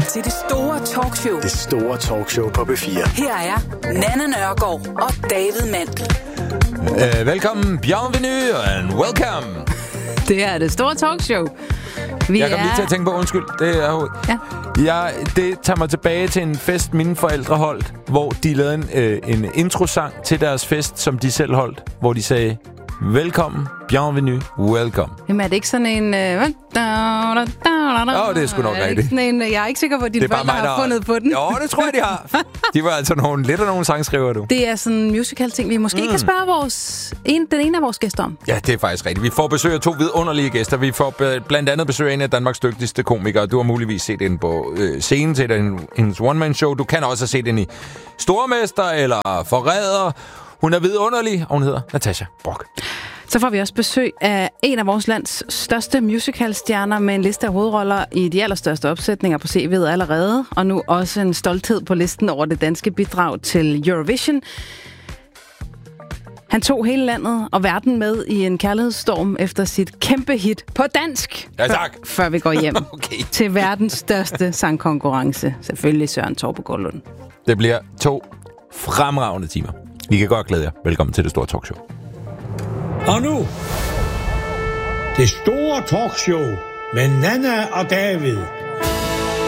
til det store talkshow. Det store talkshow på P4. Her er Nanna Nørgaard og David Mandel. Velkommen, bienvenue and welcome. Det er det store talkshow. Jeg kom lige til at tænke på, undskyld. Det tager mig tilbage til en fest, mine forældre holdt, hvor de lavede en introsang til deres fest, som de selv holdt, hvor de sagde, velkommen, bienvenue, welcome. Jamen er det ikke sådan en... det er sgu nok rigtigt. Jeg er ikke sikker på, at dine forældre har fundet på den. Jo, det tror jeg, de har. De var altså lidt af nogle sangskriver, du. Det er sådan en musical-ting, vi måske kan spørge den ene af vores gæster om. Ja, det er faktisk rigtigt. Vi får besøg af 2 vidunderlige gæster. Vi får blandt andet besøg af en af Danmarks dygtigste komikere. Du har muligvis set hende på scenen til hendes one-man-show. Du kan også have set hende i Stormester eller Forræder. Hun er vidunderlig, og hun hedder Natasha Brock. Så får vi også besøg af en af vores lands største musicalstjerner med en liste af hovedroller i de allerstørste opsætninger på CV'et allerede, og nu også en stolthed på listen over det danske bidrag til Eurovision. Han tog hele landet og verden med i en kærlighedsstorm efter sit kæmpe hit på dansk. Ja, tak. Før vi går hjem Okay. til verdens største sangkonkurrence. Selvfølgelig Søren Torpegård. Det bliver 2 fremragende timer. Vi kan godt glæde jer. Velkommen til det store talkshow. Og nu, det store talkshow med Nanna og David.